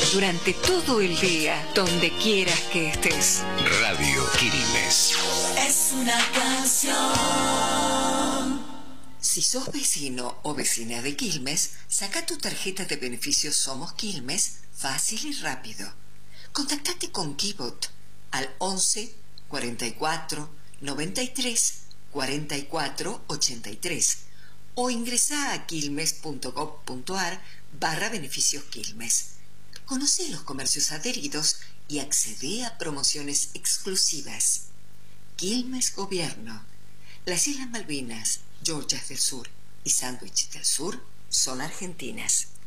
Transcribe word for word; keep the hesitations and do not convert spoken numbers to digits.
durante todo el día, donde quieras que estés. Radio Quilmes. Es una canción. Si sos vecino o vecina de Quilmes, saca tu tarjeta de beneficios Somos Quilmes fácil y rápido. Contactate con Kibot al once, cuarenta y cuatro, noventa y tres, cuarenta y cuatro, ochenta y tres o ingresa a quilmes.gov.ar barra beneficios Quilmes. Conoce los comercios adheridos y accede a promociones exclusivas. Quilmes Gobierno. Las Islas Malvinas, Georgias del Sur y Sándwich del Sur son argentinas.